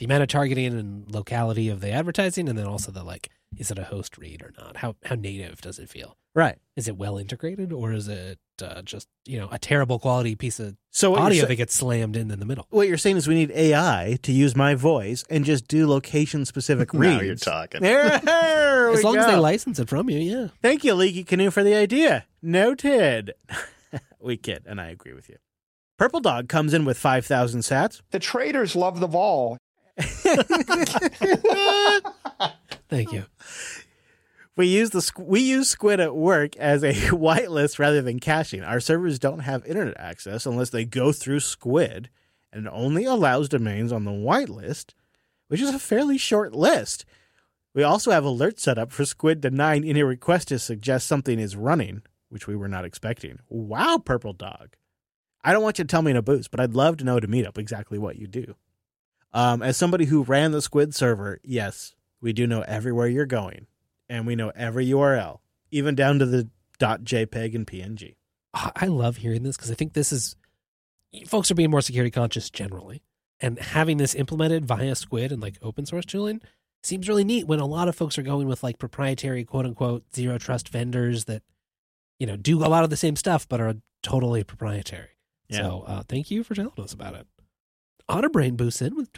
the amount of targeting and locality of the advertising, and then also the like, is it a host read or not? How native does it feel? Right. Is it well integrated, or is it just a terrible quality piece of So audio that gets slammed in the middle? What you're saying is we need AI to use my voice and just do location-specific reads. Now you're talking. There we As long as go. they license it from you, yeah. Thank you, Leaky Canoe, for the idea. Noted. We kid, and I agree with you. Purple Dog comes in with 5,000 sats. The traders love the vol. Thank you. We use Squid at work as a whitelist rather than caching. Our servers don't have internet access unless they go through Squid, and it only allows domains on the whitelist, which is a fairly short list. We also have alerts set up for Squid denying any request to suggest something is running, which we were not expecting. Wow, Purple Dog. I don't want you to tell me in a boost, but I'd love to know to meet up exactly what you do. As somebody who ran the Squid server, yes, we do know everywhere you're going. And we know every URL, even down to the .jpeg and PNG. I love hearing this because I think this is, folks are being more security conscious generally. And having this implemented via Squid and like open source tooling seems really neat when a lot of folks are going with like proprietary, quote unquote, zero trust vendors that, do a lot of the same stuff, but are totally proprietary. Yeah. So thank you for telling us about it. Otterbrain boosts in with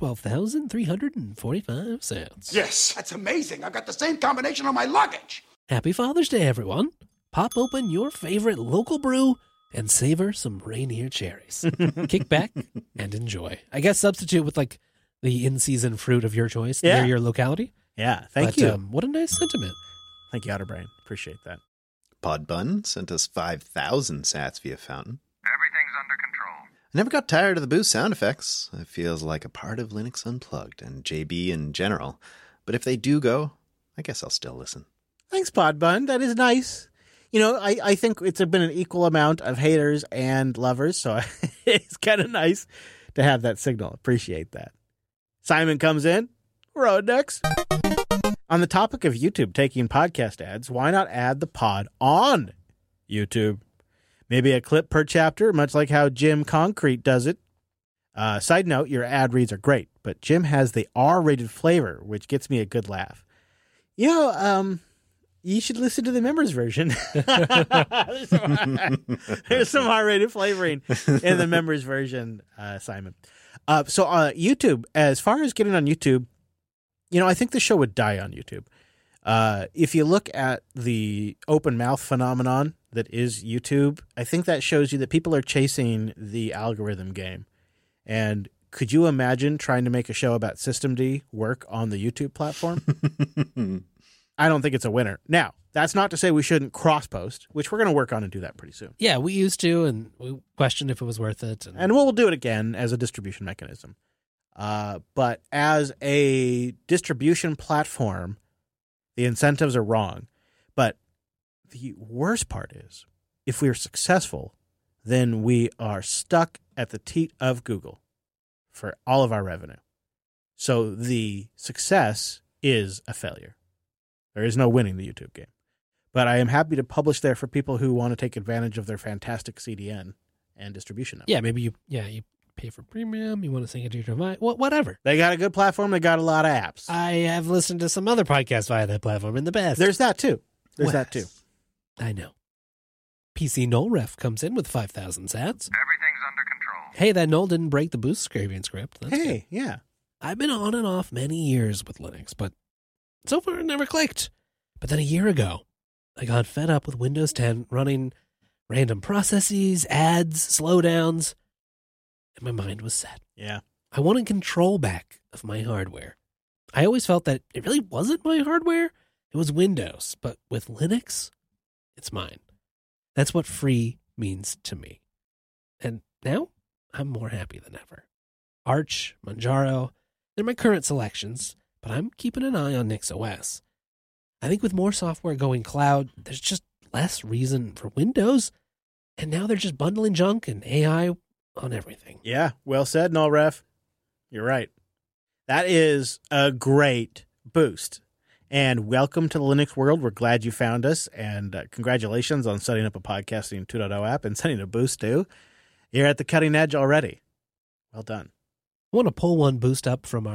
12,345 cents. Yes, that's amazing. I've got the same combination on my luggage. Happy Father's Day, everyone. Pop open your favorite local brew and savor some Rainier cherries. Kick back and enjoy. I guess substitute with like the in-season fruit of your choice near your locality. Yeah, thank you. What a nice sentiment. Thank you, Otterbrain. Appreciate that. Podbun sent us 5,000 sats via Fountain. Everything's under control. I never got tired of the boost sound effects. It feels like a part of Linux Unplugged and JB in general. But if they do go, I guess I'll still listen. Thanks, Podbun. That is nice. I think it's been an equal amount of haters and lovers, so it's kind of nice to have that signal. Appreciate that. Simon comes in. Road next. On the topic of YouTube taking podcast ads, why not add the pod on YouTube? Maybe a clip per chapter, much like how Jim Concrete does it. Side note, your ad reads are great, but Jim has the R-rated flavor, which gets me a good laugh. You should listen to the members version. There's some R-rated flavoring in the members version, Simon. So YouTube, as far as getting on YouTube, I think the show would die on YouTube. If you look at the open mouth phenomenon that is YouTube, I think that shows you that people are chasing the algorithm game. And could you imagine trying to make a show about systemd work on the YouTube platform? I don't think it's a winner. Now, that's not to say we shouldn't cross-post, which we're going to work on and do that pretty soon. Yeah, we used to, and we questioned if it was worth it. And we'll do it again as a distribution mechanism. But as a distribution platform, the incentives are wrong. But the worst part is, if we are successful, then we are stuck at the teat of Google for all of our revenue. So the success is a failure. There is no winning the YouTube game. But I am happy to publish there for people who want to take advantage of their fantastic CDN and distribution network. Yeah, maybe you pay for premium, you want to sync it to your device, whatever. They got a good platform. They got a lot of apps. I have listened to some other podcasts via that platform in the past. There's that too. I know. PC Null Ref comes in with 5,000 sats. Everything's under control. Hey, that Null didn't break the boost scraping script. That's good. Yeah. I've been on and off many years with Linux, but so far it never clicked. But then a year ago, I got fed up with Windows 10 running random processes, ads, slowdowns, and my mind was set. Yeah. I wanted control back of my hardware. I always felt that it really wasn't my hardware. It was Windows. But with Linux, it's mine. That's what free means to me. And now I'm more happy than ever. Arch, Manjaro, they're my current selections, but I'm keeping an eye on NixOS. I think with more software going cloud, there's just less reason for Windows. And now they're just bundling junk and AI on everything. Yeah, well said, Null Ref. You're right. That is a great boost. And welcome to the Linux world. We're glad you found us. And congratulations on setting up a podcasting 2.0 app and sending a boost too. You're at the cutting edge already. Well done. I want to pull one boost up from